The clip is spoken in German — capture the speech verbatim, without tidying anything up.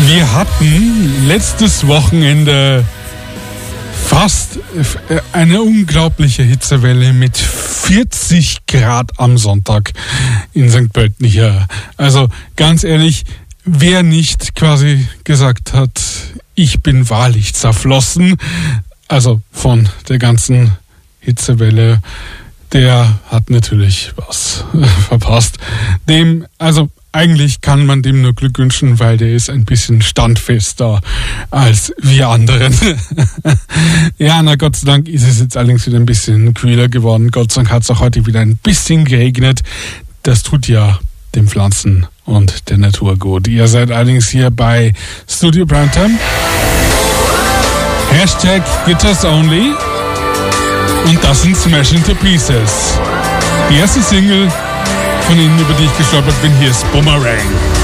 Wir hatten letztes Wochenende fast eine unglaubliche Hitzewelle mit vierzig Grad am Sonntag in Sankt Pölten hier. Also ganz ehrlich, wer nicht quasi gesagt hat, ich bin wahrlich zerflossen, also von der ganzen Hitzewelle, der hat natürlich was verpasst. Dem, also eigentlich kann man dem nur Glück wünschen, weil der ist ein bisschen standfester als wir anderen. Ja, na Gott sei Dank ist es jetzt allerdings wieder ein bisschen kühler geworden. Gott sei Dank hat es auch heute wieder ein bisschen geregnet. Das tut ja den Pflanzen und der Natur gut. Ihr seid allerdings hier bei Studio Primetime. Hashtag Guitars Only. Und das sind Smash Into Pieces. Die erste Single von ihnen, über die ich gestolpert bin, hier ist Boomerang.